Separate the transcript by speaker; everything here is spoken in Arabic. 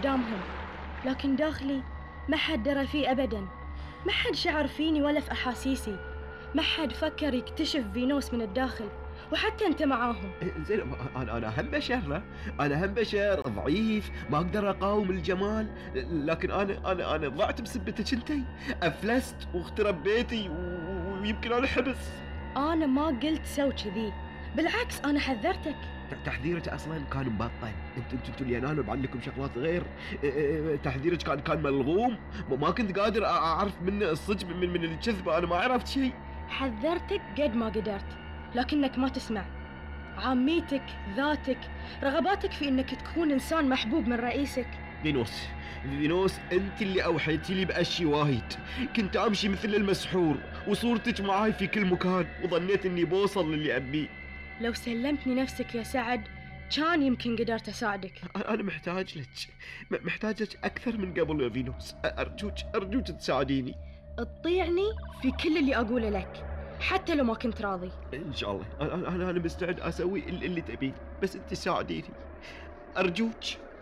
Speaker 1: قدامهم، لكن داخلي ما حد درى فيه أبدا، ما حد شعر فيني ولا في أحاسيسي، ما حد فكر يكتشف فينوس من الداخل، وحتى أنت معاهم.
Speaker 2: زين، أنا هم بشر، لا أنا هم بشر ضعيف، ما أقدر أقاوم الجمال، لكن أنا ضعت بسبتك أنتي، أفلست واخترب بيتي ويمكن أنا حبس.
Speaker 1: أنا ما قلت سوي كذي، بالعكس أنا حذرتك.
Speaker 2: تحذيرك اصلا كان مبطل، انتوا اليانان عندكم شغلات غير. تحذيرك كان ملغوم، ما كنت قادر اعرف من الصدق من الكذب، انا ما عرفت شيء.
Speaker 1: حذرتك قد ما قدرت، لكنك ما تسمع. عاميتك، ذاتك، رغباتك في انك تكون انسان محبوب من رئيسك.
Speaker 2: فينوس، انت اللي اوحيتي لي باشي وايد. كنت امشي مثل المسحور وصورتك معاي في كل مكان، وظنيت اني بوصل للي ابيه.
Speaker 1: لو سلمتني نفسك يا سعد كان يمكن قدرت أساعدك.
Speaker 2: أنا محتاج لك أكثر من قبل يا فينوس، أرجوك تساعديني.
Speaker 1: تطيعني في كل اللي أقوله لك حتى لو ما كنت راضي.
Speaker 2: إن شاء الله، أنا مستعد أسوي اللي تبيه، بس أنت ساعديني أرجوك.